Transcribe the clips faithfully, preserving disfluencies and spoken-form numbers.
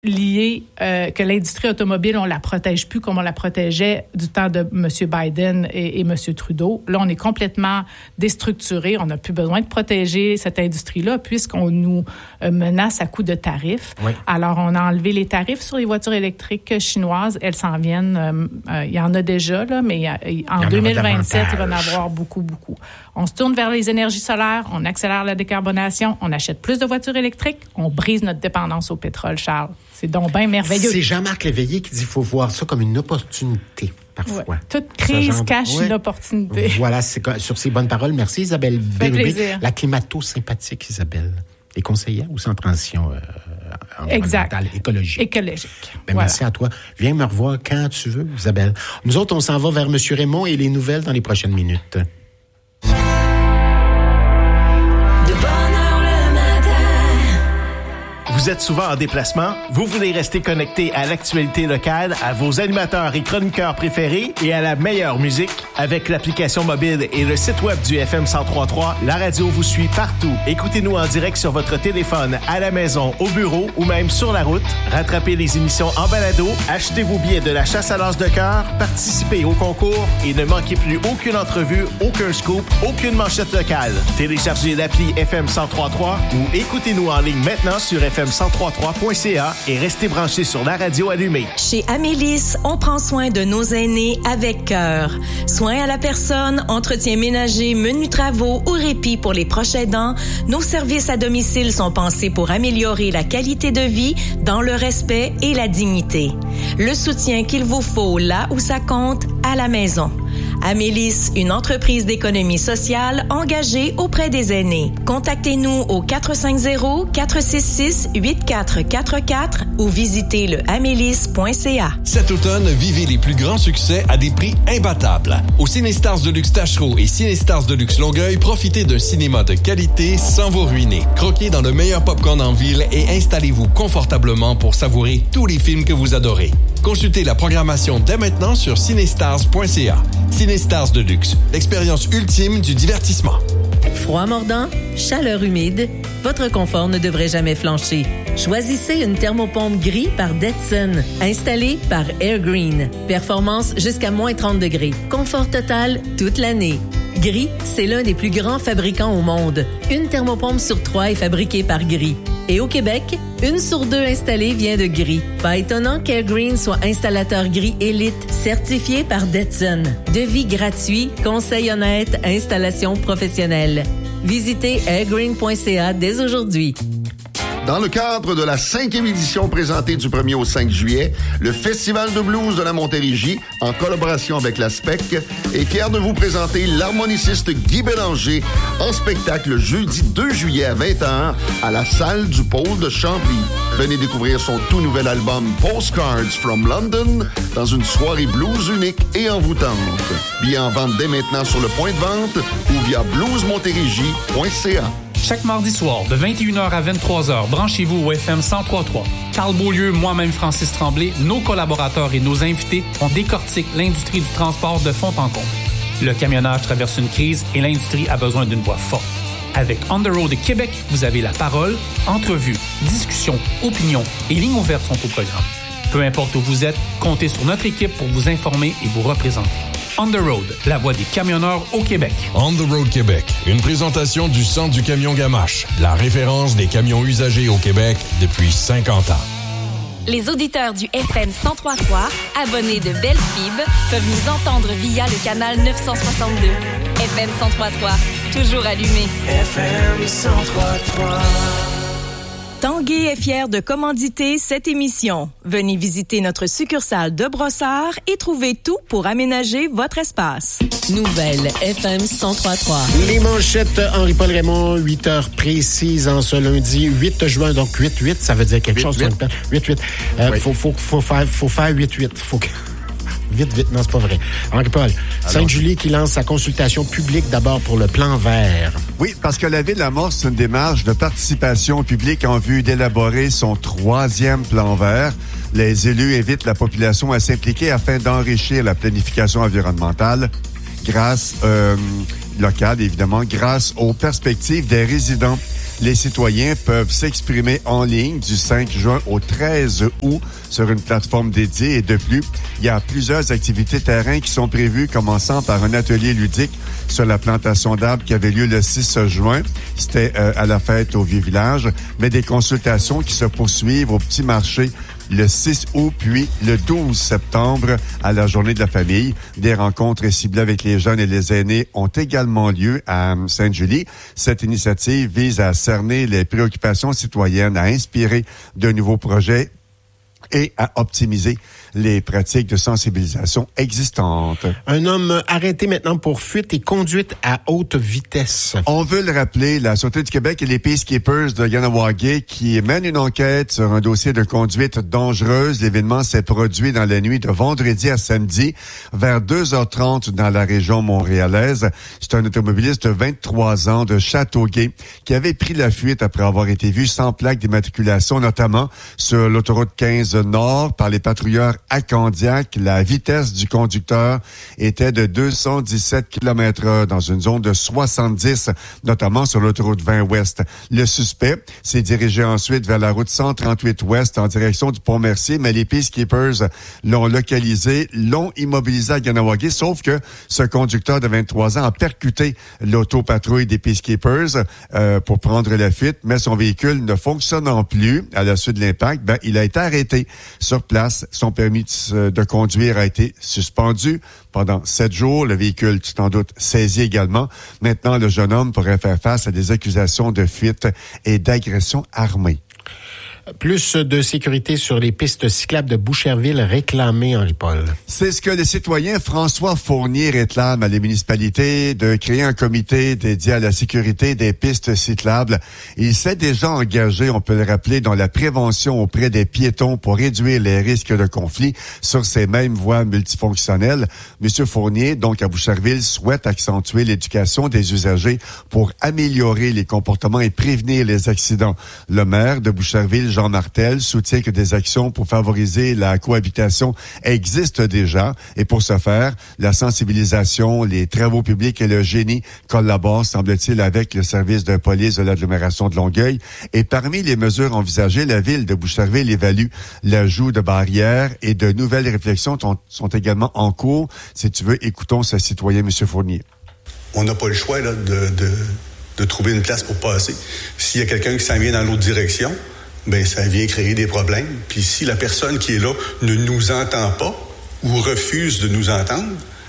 lié euh, que l'industrie automobile, on la protège plus comme on la protégeait du temps de M. Biden et, et M. Trudeau. Là, on est complètement déstructuré. On n'a plus besoin de protéger cette industrie-là puisqu'on nous euh, menace à coup de tarifs. Oui. Alors, on a enlevé les tarifs sur les voitures électriques chinoises. Elles s'en viennent. Euh, euh, il y en a déjà, là, mais euh, en deux mille vingt-sept, il va y en avoir beaucoup, beaucoup. On se tourne vers les énergies solaires. On accélère la décarbonation. On achète plus de voitures électriques. On brise notre dépendance au pétrole, Charles. C'est donc bien merveilleux. C'est Jean-Marc Léveillé qui dit qu'il faut voir ça comme une opportunité, parfois. Ouais. Toute crise cache ouais. une opportunité. Voilà, c'est sur ces bonnes paroles. Merci Isabelle Bérubé, la climato-sympathique Isabelle. Et conseillère aussi en transition euh, environnementale, écologique. Écologique. Ben, voilà. Merci à toi. Viens me revoir quand tu veux, Isabelle. Nous autres, on s'en va vers M. Raymond et les nouvelles dans les prochaines minutes. Vous êtes souvent en déplacement? Vous voulez rester connecté à l'actualité locale, à vos animateurs et chroniqueurs préférés et à la meilleure musique? Avec l'application mobile et le site web du F M cent trois trois, la radio vous suit partout. Écoutez-nous en direct sur votre téléphone, à la maison, au bureau ou même sur la route. Rattrapez les émissions en balado, achetez vos billets de la chasse à l'as de cœur, participez au concours et ne manquez plus aucune entrevue, aucun scoop, aucune manchette locale. Téléchargez l'appli F M cent trois trois ou écoutez-nous en ligne maintenant sur F M cent trois trois point c a et restez branchés sur la radio allumée. Chez Amélis, on prend soin de nos aînés avec cœur. Soins à la personne, entretien ménager, menus travaux ou répit pour les proches aidants, nos services à domicile sont pensés pour améliorer la qualité de vie dans le respect et la dignité. Le soutien qu'il vous faut là où ça compte, à la maison. Amélis, une entreprise d'économie sociale engagée auprès des aînés. Contactez-nous au quatre cinq zéro, quatre six six, huit quatre quatre quatre ou visitez le amélis point c a. Cet automne, vivez les plus grands succès à des prix imbattables. Au Cinestars Deluxe Tachereau et Cinestars Deluxe Longueuil, profitez d'un cinéma de qualité sans vous ruiner. Croquez dans le meilleur popcorn en ville et installez-vous confortablement pour savourer tous les films que vous adorez. Consultez la programmation dès maintenant sur cinestars point c a. Cinestars Deluxe, l'expérience ultime du divertissement. Froid mordant, chaleur humide, votre confort ne devrait jamais flancher. Choisissez une thermopompe gris par Detson, installée par Airgreen. Performance jusqu'à moins trente degrés. Confort total toute l'année. Gris, c'est l'un des plus grands fabricants au monde. Une thermopompe sur trois est fabriquée par Gris. Et au Québec, une sur deux installée vient de Gris. Pas étonnant qu'Airgreen soit installateur Gris élite certifié par Detson. Devis gratuit, conseil honnête, installation professionnelle. Visitez airgreen point c a dès aujourd'hui. Dans le cadre de la cinquième édition présentée du premier au cinq juillet, le Festival de blues de la Montérégie, en collaboration avec la S P E C, est fier de vous présenter l'harmoniciste Guy Bélanger en spectacle jeudi deux juillet à vingt heures à la salle du Pôle de Chambly. Venez découvrir son tout nouvel album Postcards from London dans une soirée blues unique et envoûtante. Billets en vente dès maintenant sur le point de vente ou via blues montérégie point c a. Chaque mardi soir, de vingt et une heures à vingt-trois heures, branchez-vous au F M cent trois point trois. Carl Beaulieu, moi-même Francis Tremblay, nos collaborateurs et nos invités, on décortique l'industrie du transport de fond en comble. Le camionnage traverse une crise et l'industrie a besoin d'une voix forte. Avec On the Road Québec, vous avez la parole, entrevues, discussions, opinions et lignes ouvertes sont au programme. Peu importe où vous êtes, comptez sur notre équipe pour vous informer et vous représenter. On the Road, la voix des camionneurs au Québec. On the Road Québec, une présentation du Centre du camion Gamache, la référence des camions usagés au Québec depuis cinquante ans. Les auditeurs du F M cent trois point trois, abonnés de Belle Fib, peuvent nous entendre via le canal neuf cent soixante-deux. F M cent trois point trois, toujours allumé. F M cent trois point trois. Tanguay est fier de commanditer cette émission. Venez visiter notre succursale de Brossard et trouvez tout pour aménager votre espace. Nouvelle F M cent trois point trois. Les manchettes, Henri-Paul Raymond, huit heures précises en ce lundi huit juin. Donc huit huit, ça veut dire quelque chose. huit huit. Euh, oui. faut, faut, faut, faire, faut faire huit huit. Faut que... Vite, vite, non, c'est pas vrai. Henri-Paul, Sainte-Julie qui lance sa consultation publique d'abord pour le plan vert. Oui, parce que la Ville amorce une démarche de participation publique en vue d'élaborer son troisième plan vert. Les élus invitent la population à s'impliquer afin d'enrichir la planification environnementale grâce, euh, locale, évidemment, grâce aux perspectives des résidents. Les citoyens peuvent s'exprimer en ligne du cinq juin au treize août sur une plateforme dédiée. Et de plus, il y a plusieurs activités terrain qui sont prévues, commençant par un atelier ludique sur la plantation d'arbres qui avait lieu le six juin. C'était euh, à la fête au Vieux-Village, mais des consultations qui se poursuivent au Petit Marché le six août, puis le douze septembre à la Journée de la famille. Des rencontres ciblées avec les jeunes et les aînés ont également lieu à Sainte-Julie. Cette initiative vise à cerner les préoccupations citoyennes, à inspirer de nouveaux projets et à optimiser les pratiques de sensibilisation existantes. Un homme arrêté maintenant pour fuite et conduite à haute vitesse. On veut le rappeler, la Sûreté du Québec et les Peacekeepers de Ganawagé qui mènent une enquête sur un dossier de conduite dangereuse. L'événement s'est produit dans la nuit de vendredi à samedi vers deux heures trente dans la région montréalaise. C'est un automobiliste de vingt-trois ans de Châteauguay qui avait pris la fuite après avoir été vu sans plaque d'immatriculation, notamment sur l'autoroute quinze Nord par les patrouilleurs à Candiac. La vitesse du conducteur était de deux cent dix-sept kilomètres heure dans une zone de soixante-dix, notamment sur l'autoroute vingt Ouest. Le suspect s'est dirigé ensuite vers la route cent trente-huit Ouest en direction du Pont-Mercier, mais les Peacekeepers l'ont localisé, l'ont immobilisé à Ganawagé, sauf que ce conducteur de vingt-trois ans a percuté l'autopatrouille des Peacekeepers euh, pour prendre la fuite, mais son véhicule ne fonctionnant plus à la suite de l'impact, ben, il a été arrêté sur place. Son permis de conduire a été suspendu pendant sept jours. Le véhicule, tu t'en doutes, saisi également. Maintenant, le jeune homme pourrait faire face à des accusations de fuite et d'agression armée. Plus de sécurité sur les pistes cyclables de Boucherville réclamées, Henri-Paul. C'est ce que le citoyen François Fournier réclame à la municipalité, de créer un comité dédié à la sécurité des pistes cyclables. Il s'est déjà engagé, on peut le rappeler, dans la prévention auprès des piétons pour réduire les risques de conflit sur ces mêmes voies multifonctionnelles. Monsieur Fournier, donc à Boucherville, souhaite accentuer l'éducation des usagers pour améliorer les comportements et prévenir les accidents. Le maire de Boucherville, Jean Martel, soutient que des actions pour favoriser la cohabitation existent déjà. Et pour ce faire, la sensibilisation, les travaux publics et le génie collaborent, semble-t-il, avec le service de police de l'agglomération de Longueuil. Et parmi les mesures envisagées, la ville de Boucherville évalue l'ajout de barrières et de nouvelles réflexions t- sont également en cours. Si tu veux, écoutons ce citoyen, M. Fournier. On n'a pas le choix là, de, de, de trouver une place pour passer. S'il y a quelqu'un qui s'en vient dans l'autre direction, ben ça vient créer des problèmes. Puis si la personne qui est là ne nous entend pas ou refuse de nous entendre,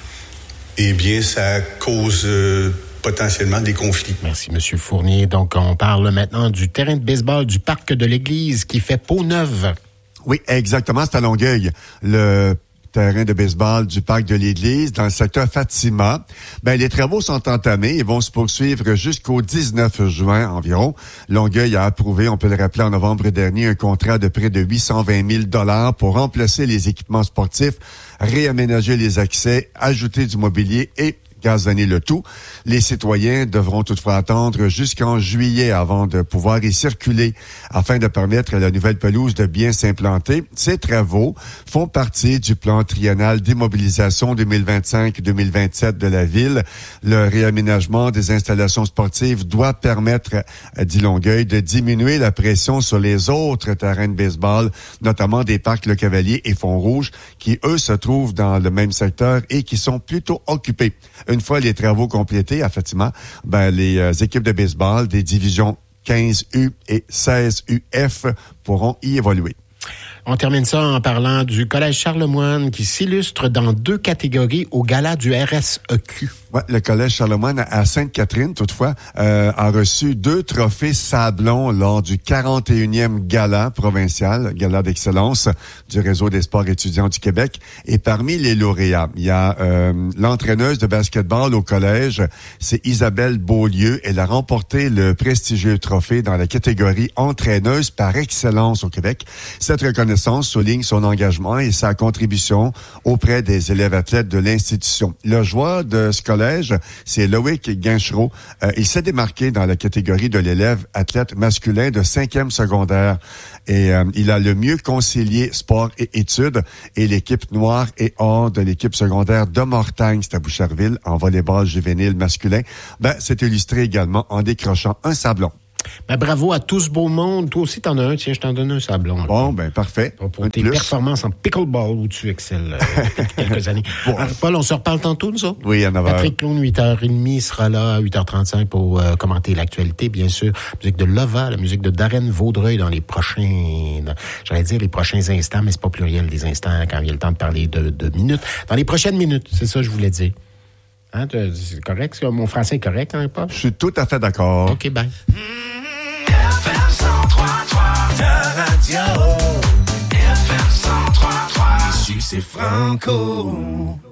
eh bien, ça cause euh, potentiellement des conflits. Merci, M. Fournier. Donc, on parle maintenant du terrain de baseball du parc de l'église qui fait peau neuve. Oui, exactement. C'est à Longueuil. Le terrain de baseball du parc de l'église dans le secteur Fatima. Ben, les travaux sont entamés et vont se poursuivre jusqu'au dix-neuf juin environ. Longueuil a approuvé, on peut le rappeler, en novembre dernier, un contrat de près de huit cent vingt mille dollars pour remplacer les équipements sportifs, réaménager les accès, ajouter du mobilier et gazonner le tout. Les citoyens devront toutefois attendre jusqu'en juillet avant de pouvoir y circuler afin de permettre à la nouvelle pelouse de bien s'implanter. Ces travaux font partie du plan triennal d'immobilisation deux mille vingt-cinq deux mille vingt-sept de la ville. Le réaménagement des installations sportives doit permettre, dit Longueuil, de diminuer la pression sur les autres terrains de baseball, notamment des parcs Le Cavalier et Font-Rouge, qui, eux, se trouvent dans le même secteur et qui sont plutôt occupés. Une fois les travaux complétés à Fatima, ben, les euh, équipes de baseball des divisions quinze U et seize U F pourront y évoluer. On termine ça en parlant du Collège Charlemagne qui s'illustre dans deux catégories au gala du R S E Q. Ouais, le Collège Charlemagne à Sainte-Catherine, toutefois, euh, a reçu deux trophées Sablon lors du quarante et unième gala provincial, gala d'excellence du Réseau des sports étudiants du Québec. Et parmi les lauréats, il y a euh, l'entraîneuse de basketball au collège, c'est Isabelle Beaulieu. Elle a remporté le prestigieux trophée dans la catégorie entraîneuse par excellence au Québec. Cette reconnaissance souligne son engagement et sa contribution auprès des élèves athlètes de l'institution. Le joueur de ce collège, c'est Loïc Guinchereau. Euh, il s'est démarqué dans la catégorie de l'élève athlète masculin de cinquième secondaire. Et euh, il a le mieux concilié sport et études. Et l'équipe noire et or de l'équipe secondaire de Mortagne, c'est à Boucherville, en volleyball juvénile masculin, ben, s'est illustré également en décrochant un sablon. Ben, bravo à tout ce beau monde. Toi aussi, t'en as un. Tiens, je t'en donne un sablon. Là. Bon, ben parfait. Pour, pour tes plus. performances en pickleball où tu excelles euh, depuis quelques années. Bon. Alors, Paul, on se reparle tantôt, nous autres? Oui, à neuf heures. Patrick Clown, huit heures trente, sera là à huit heures trente-cinq pour euh, commenter l'actualité, bien sûr. La musique de Lova, la musique de Darren Vaudreuil dans les prochains... J'allais dire les prochains instants, mais c'est pas pluriel des instants quand il y a le temps de parler de, de minutes. Dans les prochaines minutes, c'est ça que je voulais dire. Hein, c'est correct? Mon français est correct, hein, Paul? Je suis tout à fait d'accord. OK, bye. F M cent trois trois, ta radio. F M cent trois trois, ici c'est Franco.